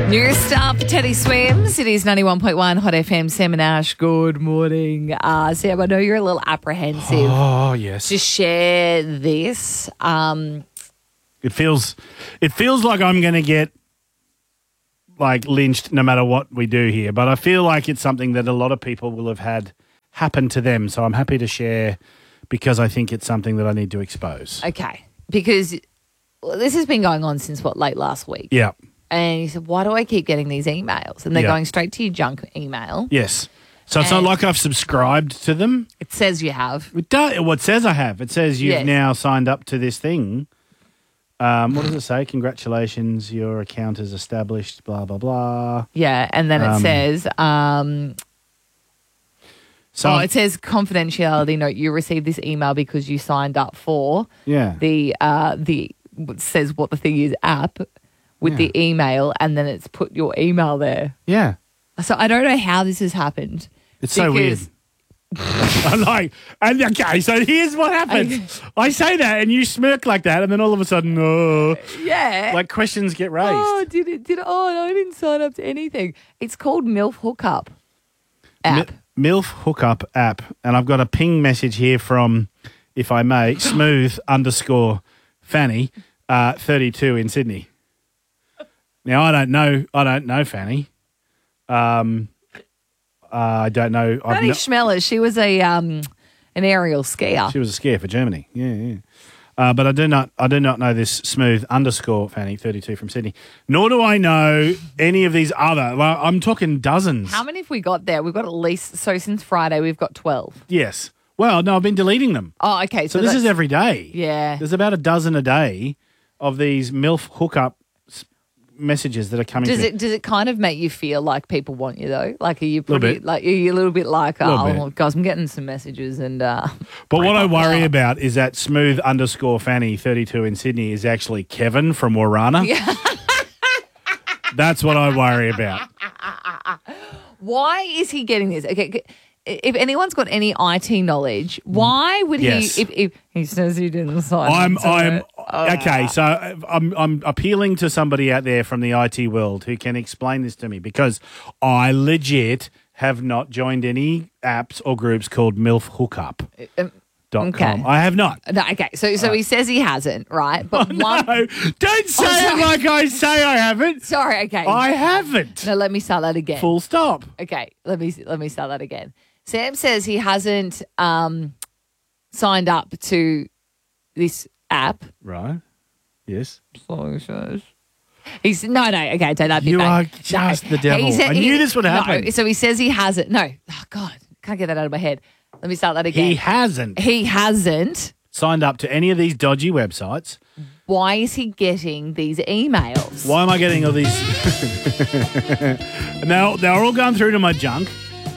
New stuff, Teddy Swims. It is 91.1 Hot FM. Sam and Ash, good morning. Sam, I know you're a little apprehensive Oh, yes. to share this. It feels like I'm going to get lynched no matter what we do here, but I feel like it's something that a lot of people will have had happen to them. So I'm happy to share because I think it's something that I need to expose. Okay, because this has been going on since, late last week? Yeah. And you said, why do I keep getting these emails? And they're Yeah. going straight to your junk email. Yes. So it's not like I've subscribed to them. It says you have. It says I have. It says you've Yes. now signed up to this thing. What does it say? Congratulations, your account is established, blah, blah, blah. Yeah, and then it says, it says confidentiality note. You received this email because you signed up for the it says what the thing is app with the email, and then it's put your email there. Yeah. So I don't know how this has happened. It's so weird. Okay, so here's what happens. I say that and you smirk like that, and then all of a sudden, questions get raised. Oh, did it? Oh, no, I didn't sign up to anything. It's called MILF Hookup app. MILF Hookup app. And I've got a ping message here from, if I may, smooth_Fanny, 32 in Sydney. Now, I don't know Fanny. I don't know. Fanny Schmeller, she was an aerial skier. She was a skier for Germany. Yeah. But I do not know this smooth_Fanny, 32 from Sydney. Nor do I know any of these other. Well, I'm talking dozens. How many have we got there? We've got at least, so since Friday, we've got 12. Yes. Well, no, I've been deleting them. Oh, okay. So this is every day. Yeah. There's about a dozen a day of these MILF hookup messages that are coming. Does it kind of make you feel like people want you though? Like, are you pretty like, are you a little bit like, oh guys, I'm getting some messages and but what I worry about is that smooth_Fanny 32 in Sydney is actually Kevin from Warana. Yeah. That's what I worry about. Why is he getting this? Okay, if anyone's got any IT knowledge, why would he? If he says he didn't sign okay. So I'm appealing to somebody out there from the IT world who can explain this to me, because I legit have not joined any apps or groups called MILF Hookup. .com. I have not. No, okay, so he says he hasn't, right? But no, don't say it like I say I haven't. Sorry, okay. I haven't. No, let me start that again. Full stop. Okay, let me start that again. Sam says he hasn't signed up to this app. Right. Yes. He's no. Okay, take that bit You back. are just the devil. I knew this would happen. No, so he says he hasn't. No. Oh, God. Can't get that out of my head. Let me start that again. He hasn't signed up to any of these dodgy websites. Why is he getting these emails? Why am I getting all these? Now, they're all going through to my junk.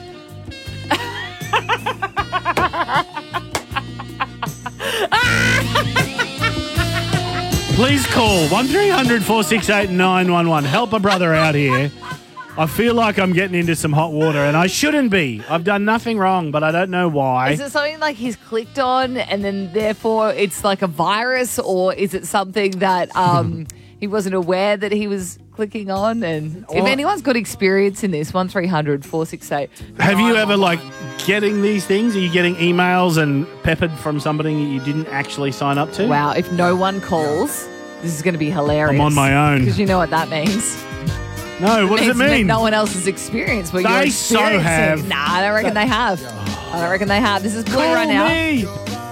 Please call 1300 468 911. Help a brother out here. I feel like I'm getting into some hot water, and I shouldn't be. I've done nothing wrong, but I don't know why. Is it something like he's clicked on and then therefore it's like a virus, or is it something that he wasn't aware that he was clicking on? And if anyone's got experience in this, 1300 468. Have you ever getting these things? Are you getting emails and peppered from somebody you didn't actually sign up to? Wow, if no one calls, this is going to be hilarious. I'm on my own. Because you know what that means. No, what does it mean? No one else has experienced what you're They experiencing. so have. Nah, I don't reckon they have. I don't reckon they have. This is Blue right now. Call me.